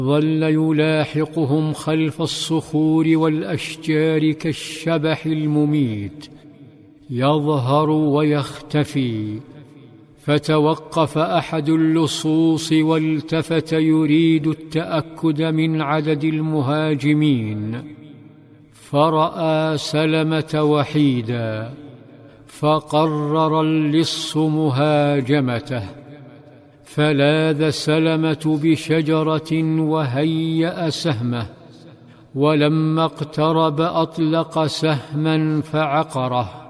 ظل يلاحقهم خلف الصخور والأشجار كالشبح المميت، يظهر ويختفي. فتوقف أحد اللصوص والتفت يريد التأكد من عدد المهاجمين، فرأى سلمة وحيدا، فقرر اللص مهاجمته. فلاذ سلمة بشجرة وهيأ سهمه، ولما اقترب أطلق سهما فعقره،